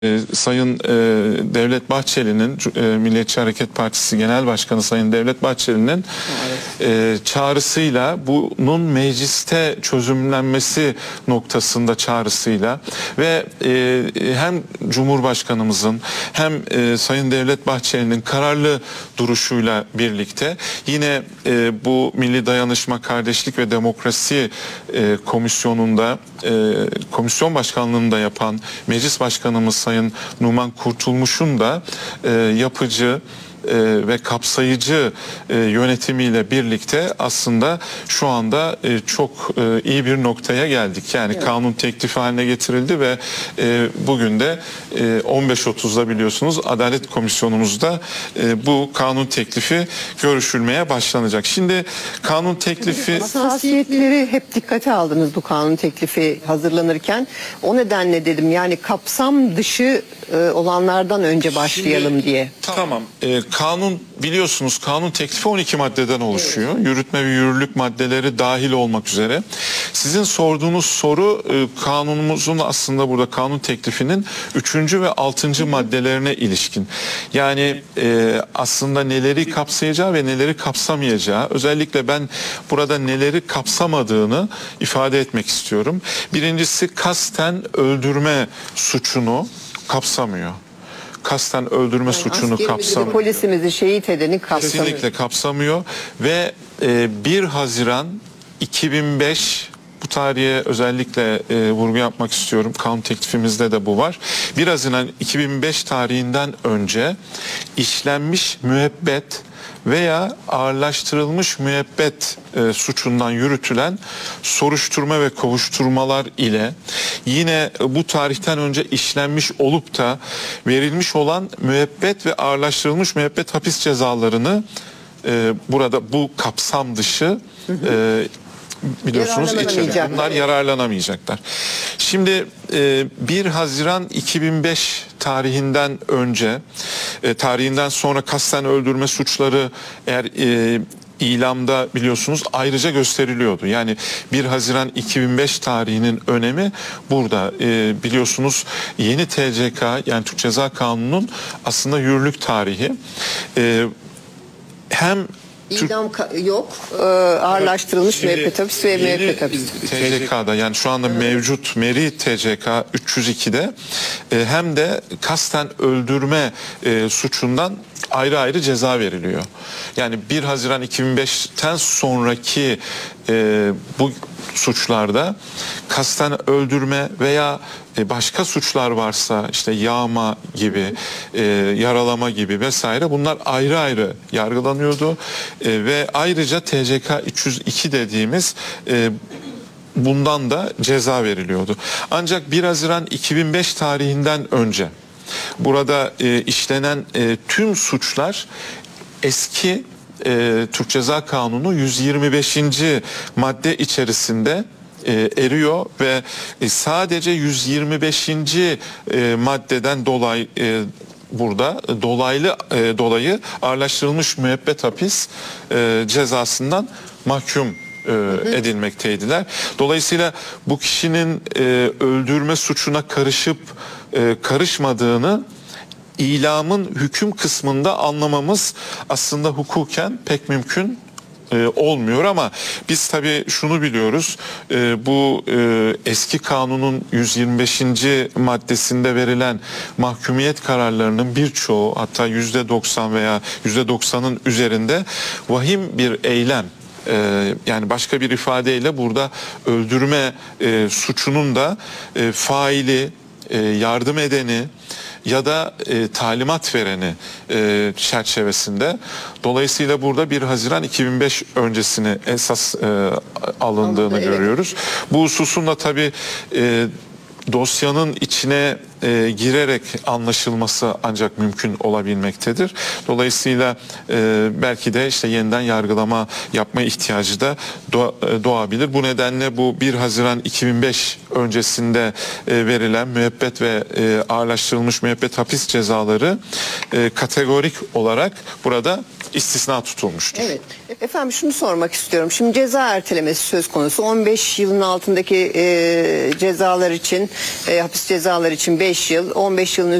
Sayın Devlet Bahçeli'nin, Milliyetçi Hareket Partisi Genel Başkanı Sayın Devlet Bahçeli'nin çağrısıyla, bunun mecliste çözümlenmesi noktasında çağrısıyla ve hem Cumhurbaşkanımızın hem Sayın Devlet Bahçeli'nin kararlı duruşuyla birlikte yine bu Milli Dayanışma, Kardeşlik ve Demokrasi Komisyonu'nda komisyon başkanlığını da yapan Meclis Başkanımız Sayın Numan Kurtulmuş'un da yapıcı ve kapsayıcı yönetimiyle birlikte aslında şu anda çok iyi bir noktaya geldik. Yani evet, kanun teklifi haline getirildi ve bugün de 15.30'da biliyorsunuz Adalet Komisyonumuzda bu kanun teklifi görüşülmeye başlanacak. Şimdi kanun teklifi... Hassasiyetleri hep dikkate aldınız bu kanun teklifi hazırlanırken. O nedenle dedim yani kapsam dışı olanlardan önce başlayalım diye. Tamam. Kanun, biliyorsunuz kanun teklifi 12 maddeden oluşuyor. Evet. Yürütme ve yürürlük maddeleri dahil olmak üzere. Sizin sorduğunuz soru kanunumuzun aslında burada kanun teklifinin 3. ve 6. maddelerine ilişkin. Yani aslında neleri kapsayacağı ve neleri kapsamayacağı, özellikle ben burada neleri kapsamadığını ifade etmek istiyorum. Birincisi, kasten öldürme suçunu kapsamıyor. Kasten öldürme suçunu kapsamıyor. Polisimizi şehit edeni kapsamıyor. Kesinlikle kapsamıyor ve 1 Haziran 2005, bu tarihe özellikle vurgu yapmak istiyorum. Kanun teklifimizde de bu var. 1 Haziran 2005 tarihinden önce işlenmiş müebbet veya ağırlaştırılmış müebbet suçundan yürütülen soruşturma ve kovuşturmalar ile yine bu tarihten önce işlenmiş olup da verilmiş olan müebbet ve ağırlaştırılmış müebbet hapis cezalarını burada bu kapsam dışı biliyorsunuz içeriyor. Bunlar yararlanamayacaklar. Şimdi 1 Haziran 2005 tarihinden önce, tarihinden sonra kasten öldürme suçları eğer ilamda biliyorsunuz ayrıca gösteriliyordu. Yani 1 Haziran 2005 tarihinin önemi burada. Biliyorsunuz yeni TCK, yani Türk Ceza Kanunu'nun aslında yürürlük tarihi. Hem İdam yok, ağırlaştırılmış müebbet hapis ve müebbet hapis. TCK'da, yani şu anda mevcut Meri TCK 302'de hem de kasten öldürme suçundan ayrı ayrı ceza veriliyor. Yani 1 Haziran 2005'ten sonraki bu suçlarda kasten öldürme veya başka suçlar varsa, işte yağma gibi, yaralama gibi vesaire, bunlar ayrı ayrı yargılanıyordu ve ayrıca TCK 302 dediğimiz bundan da ceza veriliyordu. Ancak 1 Haziran 2005 tarihinden önce burada işlenen tüm suçlar eski Türk Ceza Kanunu 125. madde içerisinde eriyor ve sadece 125. maddeden dolayı burada dolayı ağırlaştırılmış müebbet hapis cezasından mahkum edilmekteydiler. Dolayısıyla bu kişinin öldürme suçuna karışıp karışmadığını ilamın hüküm kısmında anlamamız aslında hukuken pek mümkün olmuyor, ama biz tabii şunu biliyoruz, bu eski kanunun 125. maddesinde verilen mahkumiyet kararlarının birçoğu, hatta %90 veya %90'ın üzerinde vahim bir eylem, yani başka bir ifadeyle burada öldürme suçunun da faili, yardım edeni ya da talimat vereni çerçevesinde. Dolayısıyla burada 1 Haziran 2005 öncesini esas alındığını görüyoruz. Bu hususun da tabii dosyanın içine girerek anlaşılması ancak mümkün olabilmektedir. Dolayısıyla belki de işte yeniden yargılama yapma ihtiyacı da doğabilir. Bu nedenle bu 1 Haziran 2005 öncesinde verilen müebbet ve ağırlaştırılmış müebbet hapis cezaları kategorik olarak burada istisna tutulmuştur. Evet. Efendim şunu sormak istiyorum. Şimdi ceza ertelemesi söz konusu. 15 yılın altındaki cezalar için, hapis cezalar için 5 15 yıl, 15 yılın